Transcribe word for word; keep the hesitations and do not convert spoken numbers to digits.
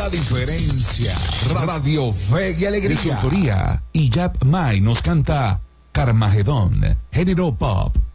la diferencia. Radio Fe y Alegría. De su autoría, Iyap Mai nos canta Carmagedón, género pop.